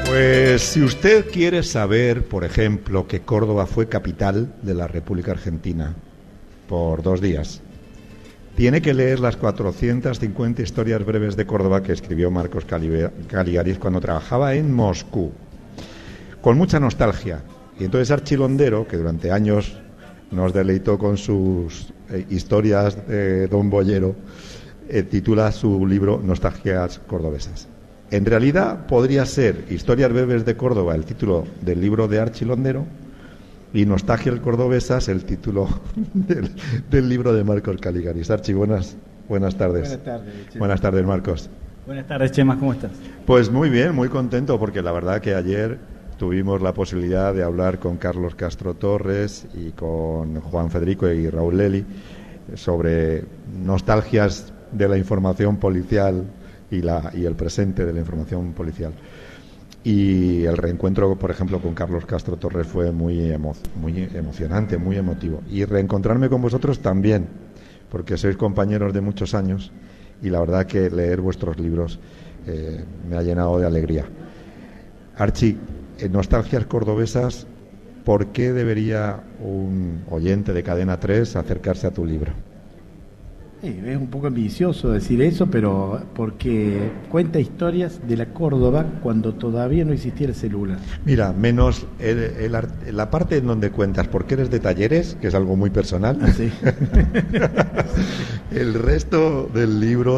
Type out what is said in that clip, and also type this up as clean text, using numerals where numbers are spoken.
Pues si usted quiere saber, por ejemplo, que Córdoba fue capital de la República Argentina por 2 días, tiene que leer las 450 historias breves de Córdoba que escribió Marcos Caligaris cuando trabajaba en Moscú, con mucha nostalgia. Y entonces Archi Londero, que durante años nos deleitó con sus historias de Don Boyero, titula su libro Nostalgias Cordobesas. En realidad podría ser Historias breves de Córdoba el título del libro de Archi Londero y Nostalgias Cordobesas el título del libro de Marcos Caligaris. Archi, buenas tardes. Buenas tardes, Chema. Buenas tardes, Marcos. Buenas tardes, Chema, ¿cómo estás? Pues muy bien, muy contento, porque la verdad que ayer tuvimos la posibilidad de hablar con Carlos Castro Torres y con Juan Federico y Raúl Lely sobre nostalgias de la información policial y el presente de la información policial. Y el reencuentro, por ejemplo, con Carlos Castro Torres fue muy emocionante, muy emotivo. Y reencontrarme con vosotros también, porque sois compañeros de muchos años y la verdad que leer vuestros libros me ha llenado de alegría. Archi, en Nostalgias Cordobesas, ¿por qué debería un oyente de Cadena 3 acercarse a tu libro? Es un poco ambicioso decir eso, pero porque cuenta historias de la Córdoba cuando todavía no existía el celular. Mira, menos la parte en donde cuentas porque eres de Talleres, que es algo muy personal. Sí. El resto del libro